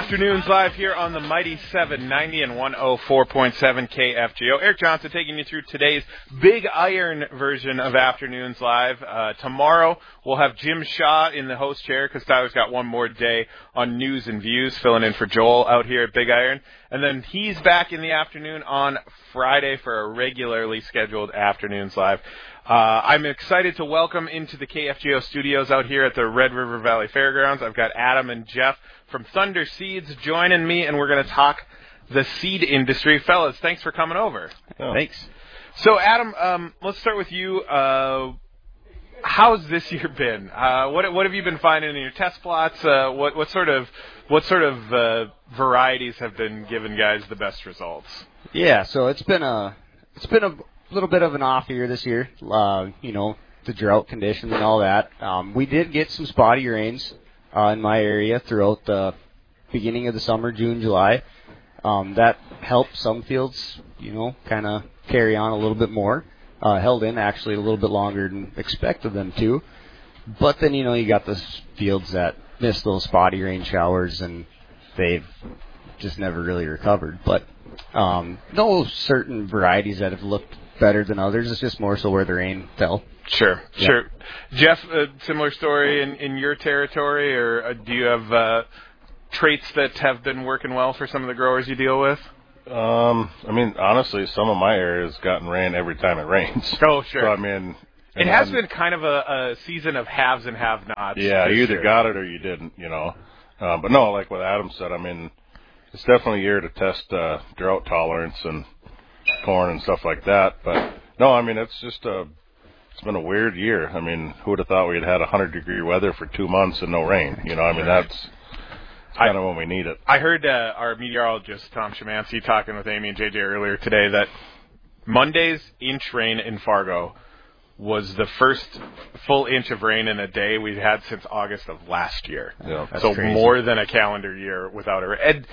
Afternoons live here on the Mighty 790 and 104.7 KFGO. Eric Johnson taking you through today's Big Iron version of Afternoons Live. Tomorrow we'll have Jim Shaw in the host chair because Tyler's got one more day on News and Views, filling in for Joel out here at Big Iron. And then he's back in the afternoon on Friday for a regularly scheduled Afternoons Live. I'm excited to welcome into the KFGO studios out here at the Red River Valley Fairgrounds. I've got Adam and Jeff from Thunder Seeds joining me, and we're going to talk the seed industry. Fellas, thanks for coming over. Oh. Thanks. So, Adam, let's start with you. How's this year been? What have you been finding in your test plots? What sort of varieties have been giving guys the best results? Yeah, so it's been a little bit of an off year this year. The drought conditions and all that. We did get some spotty rains in my area throughout the beginning of the summer, June, July. That helped some fields, kind of carry on a little bit more. Held in actually a little bit longer than expected them to. But then, you got the fields that missed those spotty rain showers and they've just never really recovered. But no certain varieties that have looked better than others. It's just more so where the rain fell. Sure. Jeff, a similar story in your territory, or do you have traits that have been working well for some of the growers you deal with? Honestly, some of my areas gotten rain every time it rains. Oh, sure. So, it has been kind of a season of haves and have-nots. Yeah, you either got it or you didn't, But no, like what Adam said, it's definitely a year to test drought tolerance and corn and stuff like that. But no, it's been a weird year. Who would have thought we'd had 100-degree weather for 2 months and no rain? That's kind of when we need it. I heard our meteorologist, Tom Szymanski, talking with Amy and JJ earlier today that Monday's inch rain in Fargo was the first full inch of rain in a day we've had since August of last year. Yeah, that's so crazy. More than a calendar year without a rain. And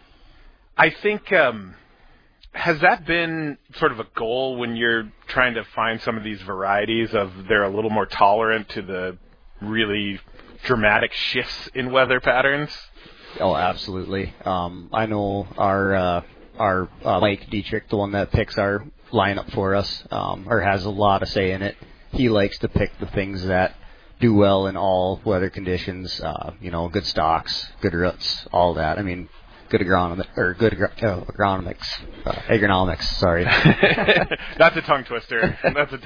I think, has that been sort of a goal when you're trying to find some of these varieties of they're a little more tolerant to the really dramatic shifts in weather patterns? Oh, absolutely. I know our Mike Dietrich, the one that picks our lineup for us, or has a lot of say in it. He likes to pick the things that do well in all weather conditions. Good stalks, good roots, all that. Good agronomics. Sorry. That's a tongue twister.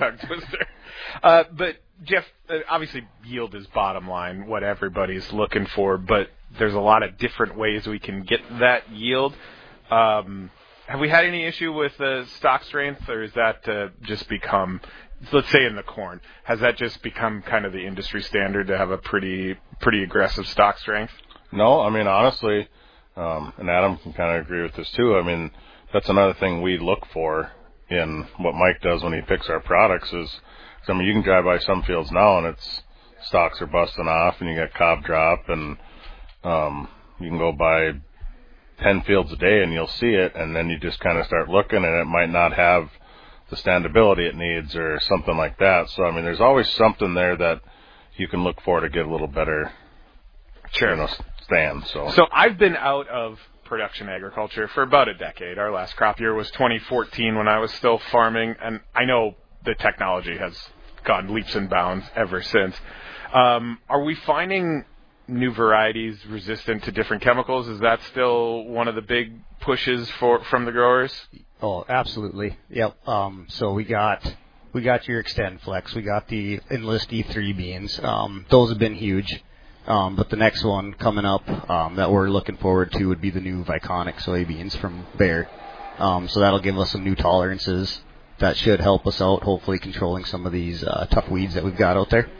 But Jeff, obviously yield is bottom line, what everybody's looking for, but there's a lot of different ways we can get that yield. Have we had any issue with stock strength, or is that just become, let's say in the corn, has that just become kind of the industry standard to have a pretty aggressive stock strength? No, honestly, and Adam can kind of agree with this too. That's another thing we look for in what Mike does when he picks our products is, you can drive by some fields now and stalks are busting off and you got cob drop and you can go by 10 fields a day and you'll see it, and then you just kind of start looking and it might not have the standability it needs or something like that. So, there's always something there that you can look for to get a little better stand. So I've been out of production agriculture for about a decade. Our last crop year was 2014 when I was still farming, and I know the technology has gone leaps and bounds ever since. Are we finding new varieties resistant to different chemicals? Is that still one of the big pushes from the growers? Oh, absolutely. Yep. So we got your XtendFlex. We got the Enlist E3 beans. Those have been huge. But the next one coming up that we're looking forward to would be the new Viconic soybeans from Bayer. So that'll give us some new tolerances that should help us out, hopefully controlling some of these tough weeds that we've got out there.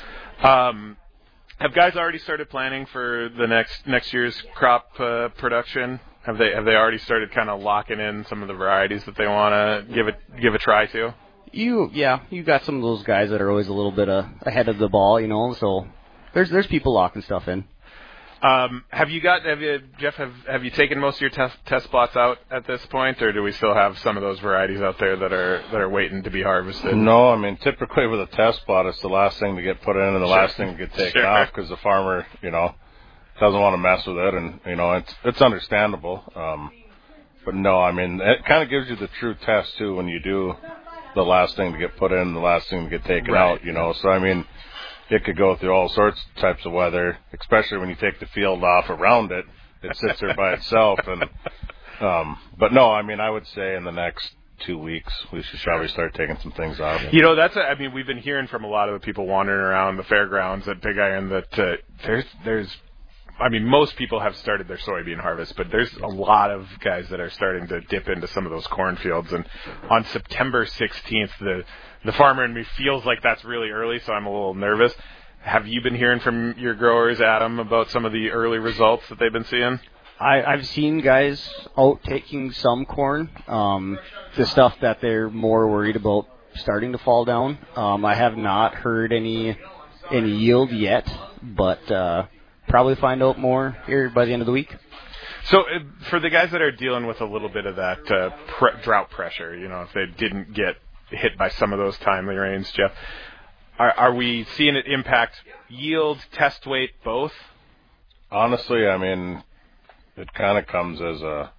Have guys already started planning for the next year's crop production? Have they already started kind of locking in some of the varieties that they want to give a try to? You got some of those guys that are always a little bit ahead of the ball, so there's people locking stuff in. Have you taken most of your test plots out at this point, or do we still have some of those varieties out there that are waiting to be harvested? No, typically with a test plot, it's the last thing to get put in and the last thing to get taken off because the farmer, doesn't want to mess with it, and it's understandable. But no, I mean, it kind of gives you the true test too when you do the last thing to get put in, the last thing to get taken out. So I mean, it could go through all sorts of types of weather, especially when you take the field off around it. It sits there by itself, and but no, I mean, I would say in the next 2 weeks we should probably start taking some things off. I mean, we've been hearing from a lot of the people wandering around the fairgrounds at Big Iron that there's I mean, most people have started their soybean harvest, but there's a lot of guys that are starting to dip into some of those cornfields. And on September 16th, the farmer in me feels like that's really early, so I'm a little nervous. Have you been hearing from your growers, Adam, about some of the early results that they've been seeing? I've seen guys out taking some corn, the stuff that they're more worried about starting to fall down. I have not heard any yield yet, but probably find out more here by the end of the week. So for the guys that are dealing with a little bit of that drought pressure, if they didn't get hit by some of those timely rains, Jeff, are we seeing it impact yield, test weight, both? Honestly, I mean, it kind of comes as a,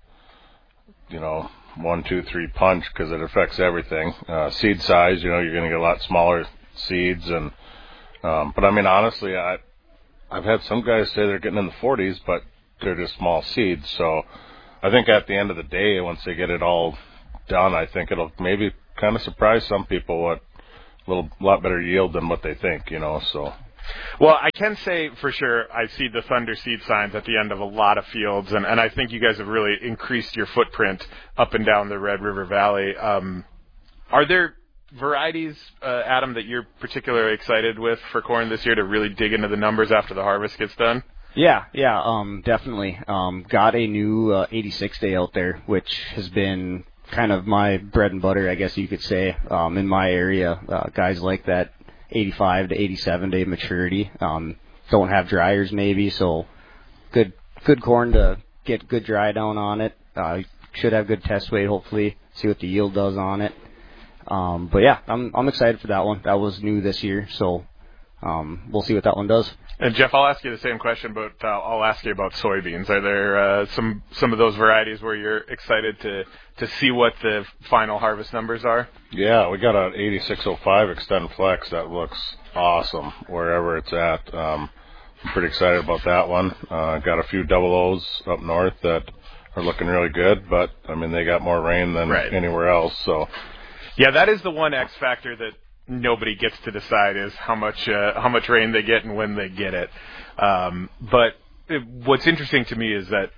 1, 2, 3 punch because it affects everything. Seed size, you're going to get a lot smaller seeds, and but I mean, honestly, I've had some guys say they're getting in the 40s, but they're just small seeds. So I think at the end of the day, once they get it all done, I think it'll maybe kind of surprise some people what a lot better yield than what they think, so. Well, I can say for sure I see the Thunder seed signs at the end of a lot of fields, and I think you guys have really increased your footprint up and down the Red River Valley. Are there varieties, Adam, that you're particularly excited with for corn this year to really dig into the numbers after the harvest gets done? Yeah, definitely. Got a new 86 day out there, which has been kind of my bread and butter, I guess you could say, in my area. Guys like that 85 to 87 day maturity. Don't have dryers maybe, so good corn to get good dry down on it. Should have good test weight, hopefully, see what the yield does on it. But yeah, I'm excited for that one. That was new this year, so we'll see what that one does. And Jeff, I'll ask you the same question, but I'll ask you about soybeans. Are there some of those varieties where you're excited to see what the final harvest numbers are? Yeah, we got an 8605 Extend Flex that looks awesome wherever it's at. I'm pretty excited about that one. Got a few double O's up north that are looking really good, but I mean they got more rain than anywhere else. So yeah, that is the one X factor that nobody gets to decide is how much rain they get and when they get it. But what's interesting to me is that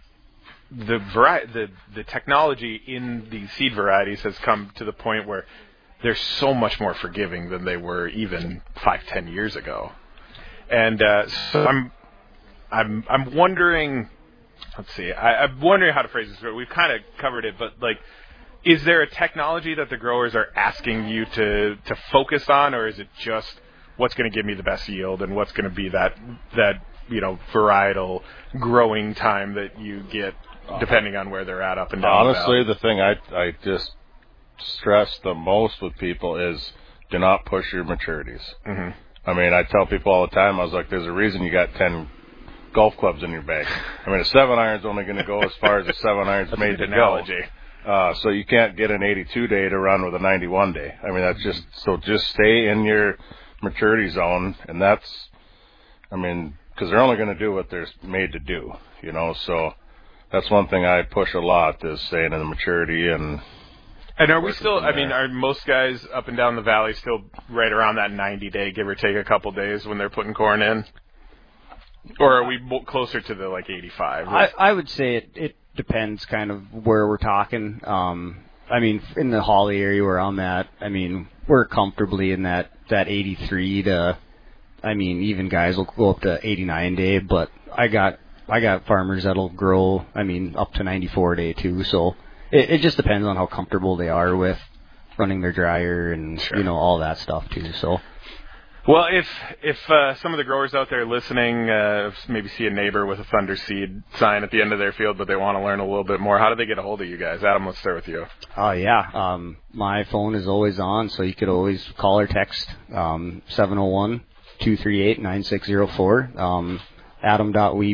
the technology in these seed varieties has come to the point where they're so much more forgiving than they were even 5-10 years ago. And so I'm wondering. Let's see. I'm wondering how to phrase this. We've kind of covered it, but like, is there a technology that the growers are asking you to focus on, or is it just what's going to give me the best yield and what's going to be that varietal growing time that you get depending on where they're at up and down? Honestly, the thing I just stress the most with people is do not push your maturities. Mm-hmm. I mean, I tell people all the time, I was like, there's a reason you got 10 golf clubs in your bag. I mean, a 7-iron's only going to go as far as a 7-iron's made to analogy. Go. So you can't get an 82 day to run with a 91 day. I mean, that's just stay in your maturity zone, and that's, I mean, because they're only going to do what they're made to do, so that's one thing I push a lot is staying in the maturity and are we still, I mean, are most guys up and down the valley still right around that 90 day, give or take a couple days when they're putting corn in? Or are we closer to the 85? I would say it depends kind of where we're talking. I mean, in the Holly area where I'm at, I mean, we're comfortably in that 83 to, I mean, even guys will go up to 89 day, but I got farmers that'll grow, I mean, up to 94 day too. So it just depends on how comfortable they are with running their dryer and, all that stuff too. So. Well, if some of the growers out there listening maybe see a neighbor with a Thunder Seed sign at the end of their field, but they want to learn a little bit more, how do they get a hold of you guys? Adam, let's start with you. Yeah. My phone is always on, so you could always call or text 701-238-9604. Adam.Wiebe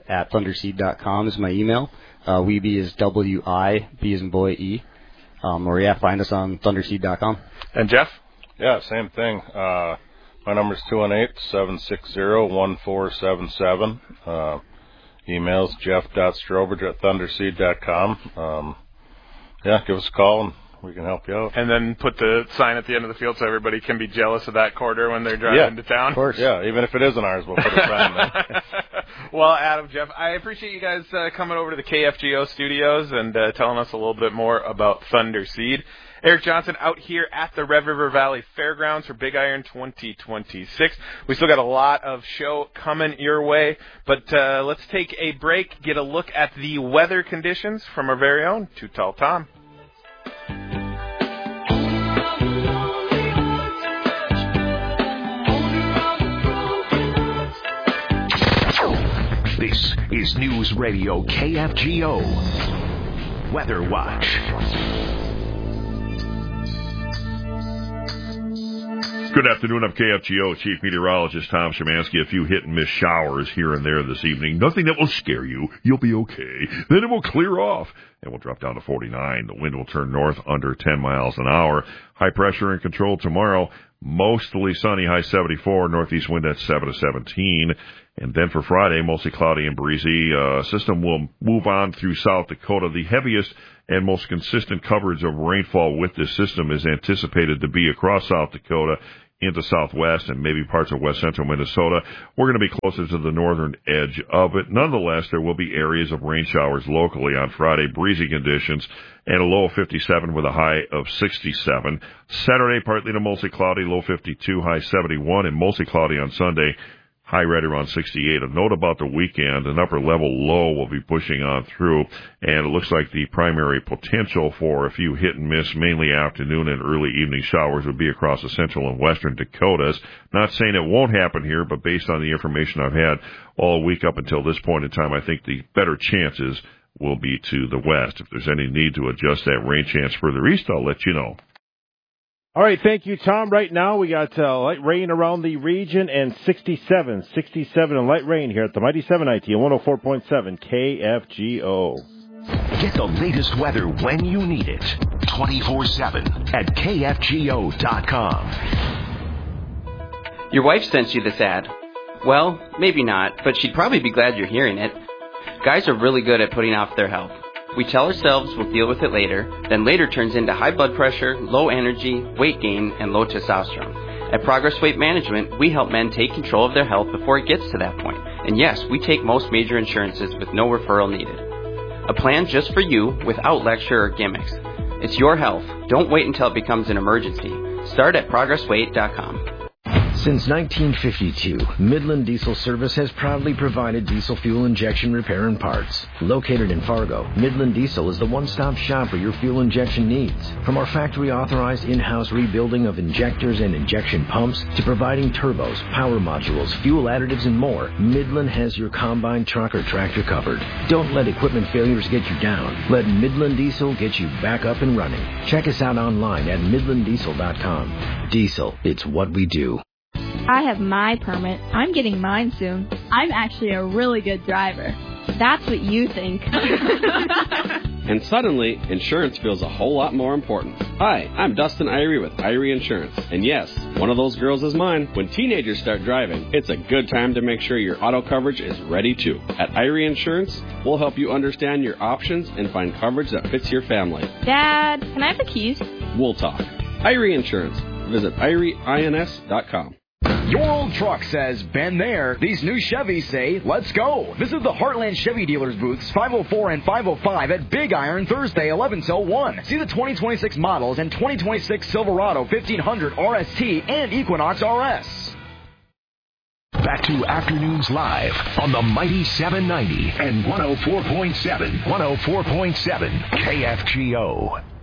thunderseed.com is my email. Wiebe is W-I, B as in boy, E. Or find us on thunderseed.com. And Jeff? Yeah, same thing. My number's 218-760-1477. Emails jeff.strobridge@thunderseed.com. Give us a call and we can help you out. And then put the sign at the end of the field so everybody can be jealous of that quarter when they're driving to town. Of course. Yeah, even if it isn't ours, we'll put a sign there. Well, Adam, Jeff, I appreciate you guys coming over to the KFGO studios and telling us a little bit more about Thunder Seed. Eric Johnson out here at the Red River Valley Fairgrounds for Big Iron 2026. We still got a lot of show coming your way, but let's take a break, get a look at the weather conditions from our very own Too Tall Tom. This is News Radio KFGO Weather Watch. Good afternoon. I'm KFGO Chief Meteorologist Tom Szymanski. A few hit-and-miss showers here and there this evening. Nothing that will scare you. You'll be okay. Then it will clear off, and we'll drop down to 49. The wind will turn north under 10 miles an hour. High pressure in control tomorrow. Mostly sunny, high 74. Northeast wind at 7 to 17. And then for Friday, mostly cloudy and breezy. System will move on through South Dakota. The heaviest and most consistent coverage of rainfall with this system is anticipated to be across South Dakota into southwest and maybe parts of west central Minnesota. We're going to be closer to the northern edge of it. Nonetheless, there will be areas of rain showers locally on Friday, breezy conditions, and a low of 57 with a high of 67. Saturday, partly to mostly cloudy, low 52, high 71, and mostly cloudy on Sunday. High right around 68. A note about the weekend, an upper level low will be pushing on through, and it looks like the primary potential for a few hit and miss, mainly afternoon and early evening showers would be across the central and western Dakotas. Not saying it won't happen here, but based on the information I've had all week up until this point in time, I think the better chances will be to the west. If there's any need to adjust that rain chance further east, I'll let you know. All right, thank you, Tom. Right now we got light rain around the region and 67 and light rain here at the Mighty 790 and 104.7 KFGO. Get the latest weather when you need it, 24/7 at KFGO.com. Your wife sent you this ad. Well, maybe not, but she'd probably be glad you're hearing it. Guys are really good at putting off their health. We tell ourselves we'll deal with it later, then later turns into high blood pressure, low energy, weight gain, and low testosterone. At Progress Weight Management, we help men take control of their health before it gets to that point. And yes, we take most major insurances with no referral needed. A plan just for you without lecture or gimmicks. It's your health. Don't wait until it becomes an emergency. Start at ProgressWeight.com. Since 1952, Midland Diesel Service has proudly provided diesel fuel injection repair and parts. Located in Fargo, Midland Diesel is the one-stop shop for your fuel injection needs. From our factory-authorized in-house rebuilding of injectors and injection pumps to providing turbos, power modules, fuel additives, and more, Midland has your combine, truck, or tractor covered. Don't let equipment failures get you down. Let Midland Diesel get you back up and running. Check us out online at midlanddiesel.com. Diesel, it's what we do. I have my permit. I'm getting mine soon. I'm actually a really good driver. That's what you think. And suddenly, insurance feels a whole lot more important. Hi, I'm Dustin Irie with Irie Insurance. And yes, one of those girls is mine. When teenagers start driving, it's a good time to make sure your auto coverage is ready too. At Irie Insurance, we'll help you understand your options and find coverage that fits your family. Dad, can I have the keys? We'll talk. Irie Insurance. Visit IrieINS.com. Your old truck says, been there. These new Chevys say, let's go. Visit the Heartland Chevy Dealers booths 504 and 505 at Big Iron Thursday 11 till 1. See the 2026 models and 2026 Silverado 1500 RST and Equinox RS. Back to Afternoons Live on the Mighty 790 and 104.7 KFGO.